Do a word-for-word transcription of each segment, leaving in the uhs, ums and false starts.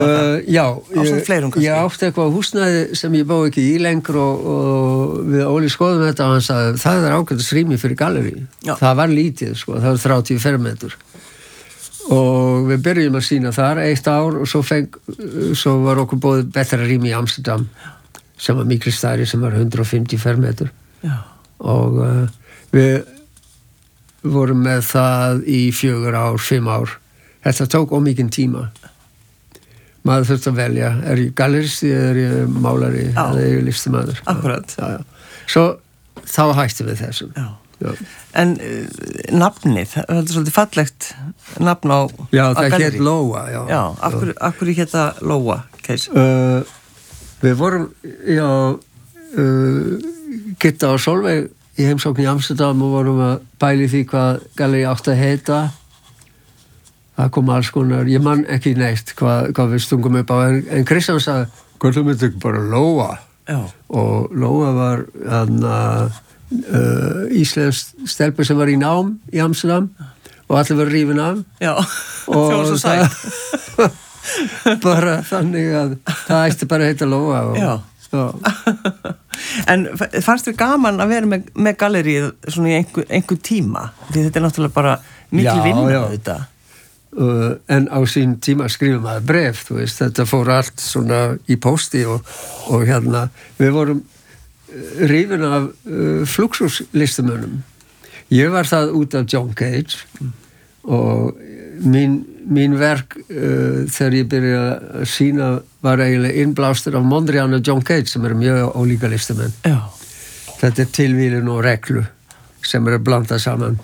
Uh, já, ég, fleirum, ég átti eitthvað húsnæði sem ég bá ekki í lengur og, og við Óli skoðum þetta og hann sagði, það er ágætis rými fyrir gallerí. Já. Það var lítið, sko, það var þrjátíu fermetur. Og við byrjum að sína þar eitt ár og svo, feng, svo var okkur bóðið betra rými í Amsterdam sem var miklu stærri, sem var hundrað og fimmtíu fermetur. Já. Og uh, við vorum með það í fjögur ár, fimm ár. Þetta tók ómikinn tíma. Maður þurfti að velja, er ég galleristi eða er ég málari já. Eða er ég listimaður. Akkurat. Já, já. Svo þá hætti við þessum. Já. Já. En uh, nafnið, það er svolítið fallegt nafn á galleri. Já, það hétt Lóa. Já, já af hverju, af hverju hétt það Lóa, Keis? Uh, við vorum, já, uh, Gitta og Solveig í heimsókn í Amsterdam og vorum að pæli því hvað galleri átti að heita. Það kom alls konar, ég man ekki neitt hvað, hvað við stungum upp á, en, en Kristján sagði, hvað þú myndi ekki bara Lóa? Já. Og Lóa var hana, uh, íslensk stelpa sem var í nám í Amsterdam og allir var rífin af. Já, það var svo sætt. Bara þannig að það ætti bara að heita Lóa. Og, já. Já. En fannst þér gaman að vera með, með gallerið svona í einhver, einhver tíma? Því þetta er náttúrulega bara mikil vinna þetta. Uh, en á sín tíma skrifum maður bref, þú veist, þetta fór allt svona í pósti og, og hérna, við vorum hrifin af uh, fluxuslistamönnum. Ég var það út af John Cage mm. og mín, mín verk uh, þegar ég byrjaði að sína var eiginlega innblástur af Mondrian og John Cage sem eru mjög ólíka listamenn. Já. Þetta er tilvílun og reglu sem eru blandað saman.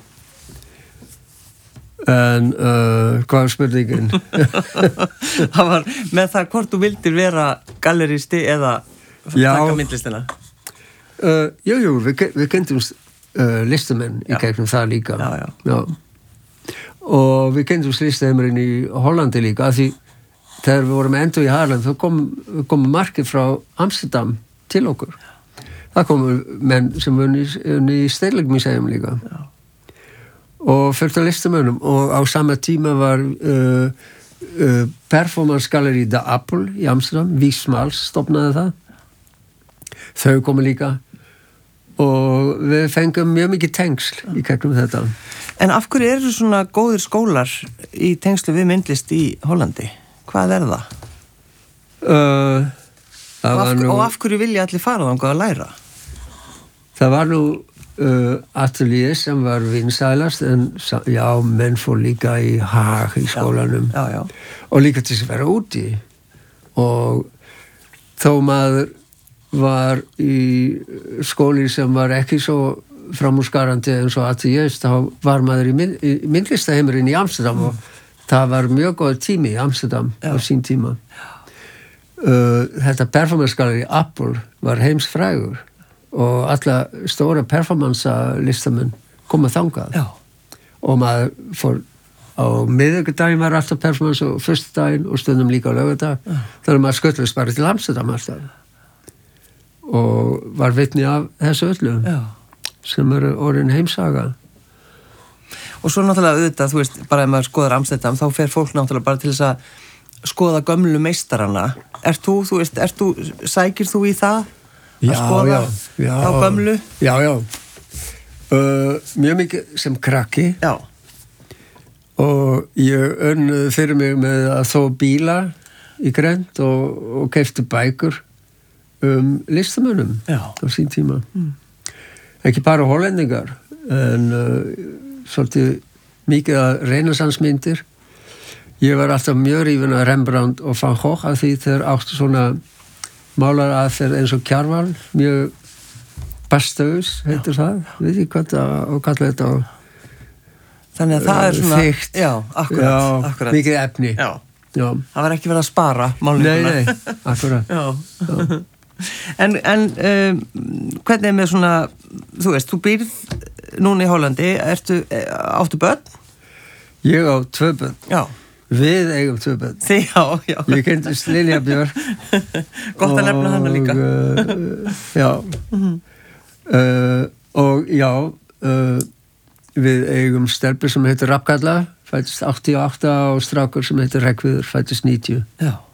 En uh, hvað er spurningin? Það var með það hvort þú vildir vera galleristi eða taka myndlistina? Uh, jú, jú, við, við kendumst uh, listamenn í gegnum það líka. Já, já. Já. Og við kendumst listaheimurinn í Hollandi líka, af því þegar við vorum endur í Harlem, þá kom, kom markið frá Amsterdam til okkur. Það komu menn sem var í Stedelijk-museum líka. Já. Og fullt af listamönnum og á sama tíma var uh, uh, performance gallery The Apple í Amsterdam, Wiesmals stofnaði það. Þau komu líka og við fengum mjög mikið tengsl í gegnum þetta. En af hverju eru svona góðir skólar í tengslu við myndlist í Hollandi? Hvað er það? Uh, það og, af, nú, og af hverju vilja allir fara þangað að læra? Það var nú Uh, atelier sem var vinsælast en já, menn fór líka í Haag í skólanum já, já, já. Og líka til að vera úti og þó maður var í skóli sem var ekki svo framúrskarandi eins og atelier þá var maður í, mynd, í myndlistaheimurinn í Amsterdam mm. og það var mjög góð tími í Amsterdam já. Á sín tíma uh, þetta performance gallery Apple var heimsfrægur og alla stóra performance-listamenn koma þangað. Já. Og maður fór á miðvikudaginn var alltaf performance og föstudaginn og stundum líka á laugardag. Já. Þannig að maður sköllist bara til Amsterdam alltaf. Og var vitni af þessu öllu. Já. Sem eru orðin heimsaga. Og svo náttúrulega auðvitað, þú veist, bara ef maður skoðar Amsterdam, þá fer fólk náttúrulega bara til þess að skoða gömlu meistarana. Ert þú, þú veist, ert þú, sækir þú í það? Að já, skoða já, já, á gömlu? Já, já. Uh, mjög mikið sem krakki. Já. Og ég önnuði fyrir mig með að þó bíla í Grend og, og keypti bækur um listamönnum já. Á sín tíma. Mm. Ekki bara hollendingar, en uh, svolítið mikið að renaissansmyndir. Ég var alltaf mjög rífin að Rembrandt og Van Gogh af því þeir áttu svona málar aðferð eins og Kjarval, mjög bastöðus, heitir já. Það, veit ég hvað það og kalla þetta og þannig að það er svona þykkt, já, akkurat, já, akkurat. Mikið efni. Já. Já. Það var ekki verið að spara málninguna. Nei, nei, akkurat. Já. Já. En, en um, hvernig er með svona, þú veist, þú býrð núna í Hollandi, ertu, áttu börn? Ég á tvö börn. Já. Við eigum tvö börn. Já, já. Ég kynntist Lilja Björk. Gott að nefna hana líka. Uh, já. Mm-hmm. uh, og já, uh, við eigum stelpu sem heitir Rappkalla, fættist áttatíu og átta og strákur sem heitir Reykvíður, fættist níutíu. Já.